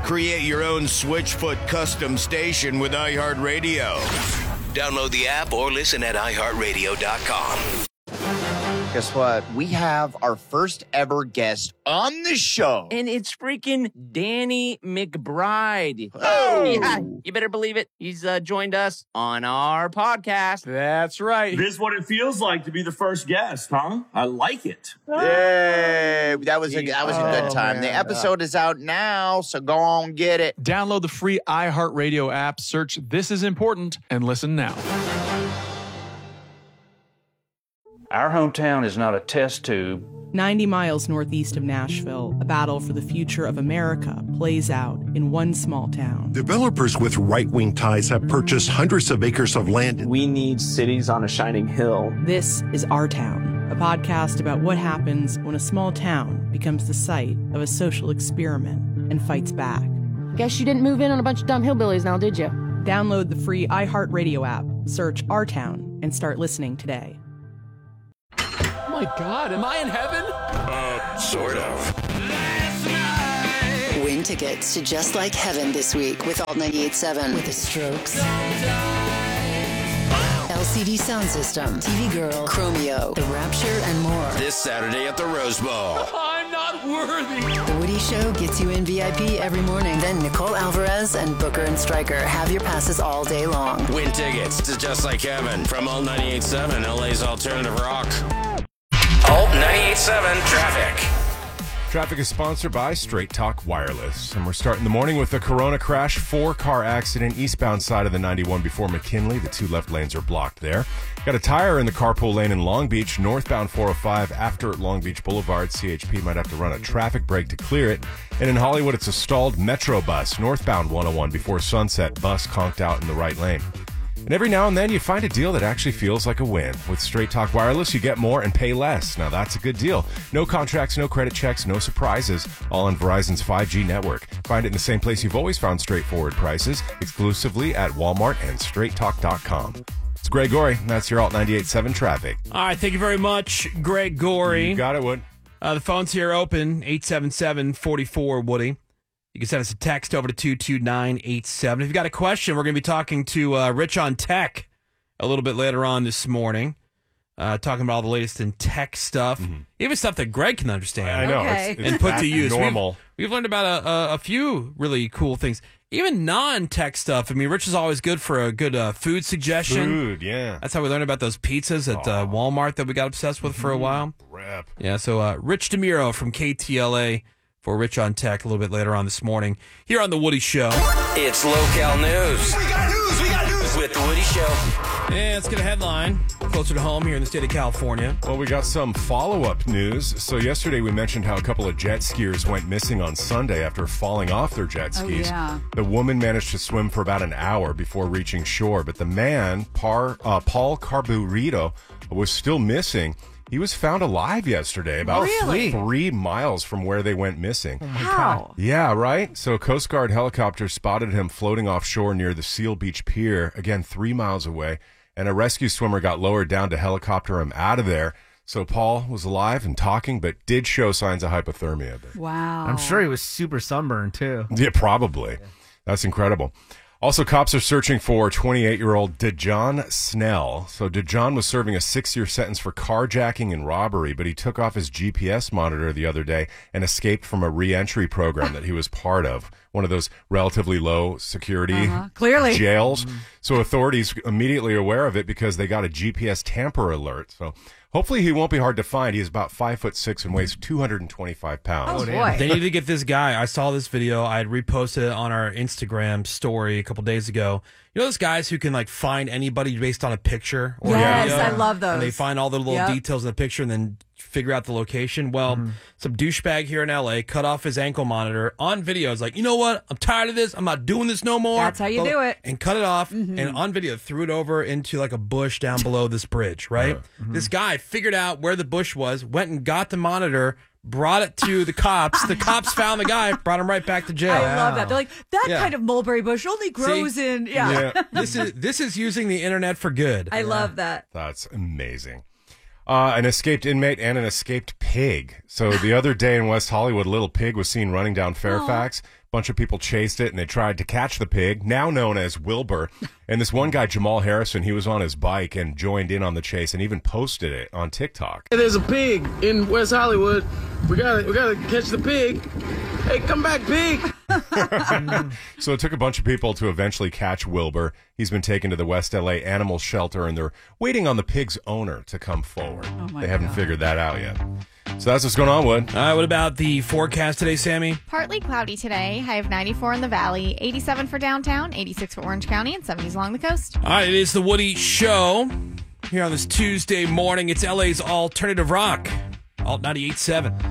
Create your own Switchfoot custom station with iHeartRadio. Download the app or listen at iHeartRadio.com. Guess what? We have our first ever guest on the show. And it's freaking Danny McBride. Oh. Yeah, you better believe it. He's joined us on our podcast. That's right. This is what it feels like to be the first guest, huh? I like it. Yay. That was a good time. Man. The episode is out now, so go on get it. Download the free iHeartRadio app, search This Is Important, and listen now. Our hometown is not a test tube. 90 miles northeast of Nashville, a battle for the future of America plays out in one small town. Developers with right-wing ties have purchased hundreds of acres of land. We need cities on a shining hill. This is Our Town, a podcast about what happens when a small town becomes the site of a social experiment and fights back. Guess you didn't move in on a bunch of dumb hillbillies now, did you? Download the free iHeartRadio app, search Our Town, and start listening today. Oh my God, am I in heaven? Sort of. Win tickets to Just Like Heaven this week with Alt 98.7 with the Strokes. LCD Sound System, TV Girl, Chromeo, The Rapture, and more. This Saturday at the Rose Bowl. I'm not worthy. The Woody Show gets you in VIP every morning. Then Nicole Alvarez and Booker and Stryker have your passes all day long. Win tickets to Just Like Heaven from Alt 98.7, LA's alternative rock. Alt 98.7 Traffic. Traffic is sponsored by Straight Talk Wireless. And we're starting the morning with a Corona crash, 4-car accident, eastbound side of the 91 before McKinley. The two left lanes are blocked there. Got a tire in the carpool lane in Long Beach, northbound 405 after Long Beach Boulevard. CHP might have to run a traffic brake to clear it. And in Hollywood, it's a stalled Metro bus, northbound 101 before Sunset. Bus conked out in the right lane. And every now and then you find a deal that actually feels like a win. With Straight Talk Wireless, you get more and pay less. Now that's a good deal. No contracts, no credit checks, no surprises. All on Verizon's 5G network. Find it in the same place you've always found straightforward prices, exclusively at Walmart and StraightTalk.com. It's Greg Gorey. That's your Alt 98.7 Traffic. All right, thank you very much, Greg Gorey. You got it, Wood. The phone's here open, 877-44-WOODY. You can send us a text over to 22987. If you've got a question, we're going to be talking to Rich on Tech a little bit later on this morning, talking about all the latest in tech stuff, even stuff that Greg can understand. I know. Okay. It's and put to use. Normal. We've learned about a few really cool things, even non-tech stuff. I mean, Rich is always good for a good food suggestion. Food, yeah. That's how we learned about those pizzas at Walmart that we got obsessed with for a while. Rep. Yeah, so Rich DeMuro from KTLA for Rich on Tech a little bit later on this morning here on The Woody Show. It's local news. We got news with The Woody Show. And let's get a headline closer to home here in the state of California. Well, we got some follow-up news. So yesterday we mentioned how a couple of jet skiers went missing on Sunday after falling off their jet skis. Oh, yeah. The woman managed to swim for about an hour before reaching shore, but the man, Paul Carburito, was still missing. He was found alive yesterday, about 3 miles from where they went missing. Oh my God. Yeah, right? So a Coast Guard helicopter spotted him floating offshore near the Seal Beach Pier, again 3 miles away, and a rescue swimmer got lowered down to helicopter him out of there. So Paul was alive and talking, but did show signs of hypothermia. Wow. I'm sure he was super sunburned, too. Yeah, probably. That's incredible. Also, cops are searching for 28-year-old DeJohn Snell. So DeJohn was serving a 6-year sentence for carjacking and robbery, but he took off his GPS monitor the other day and escaped from a re-entry program that he was part of, one of those relatively low security Clearly. jails. So authorities immediately aware of it because they got a GPS tamper alert. So hopefully he won't be hard to find. He's about 5'6" and weighs 225 pounds. Oh, boy. They need to get this guy. I saw this video. I had reposted it on our Instagram story a couple days ago. You know those guys who can like find anybody based on a picture? Or Yes, video, I love those. And they find all the little details in the picture and then figure out the location. Well, some douchebag here in L.A. cut off his ankle monitor on video. It's like, you know what? I'm tired of this. I'm not doing this no more. That's how you do it. And cut it off. And on video, threw it over into like a bush down below this bridge, right? This guy figured out where the bush was, went and got the monitor, brought it to the cops. The cops found the guy, brought him right back to jail. I love that. They're like, that kind of mulberry bush only grows in. This is using the internet for good. I love that. That's amazing. An escaped inmate and an escaped pig. So the other day in West Hollywood, a little pig was seen running down Fairfax. Bunch of people chased it, and they tried to catch the pig, now known as Wilbur. And this one guy, Jamal Harrison, he was on his bike and joined in on the chase and even posted it on TikTok. There's a pig in West Hollywood. We gotta catch the pig. Hey, come back, pig! So it took a bunch of people to eventually catch Wilbur. He's been taken to the West LA Animal Shelter, and they're waiting on the pig's owner to come forward. They haven't figured that out yet. So that's what's going on, Wood. All right, what about the forecast today, Sammy? Partly cloudy today. High of 94 in the valley, 87 for downtown, 86 for Orange County, and 70s along the coast. All right, it is the Woody Show here on this Tuesday morning. It's LA's alternative rock, Alt 98.7.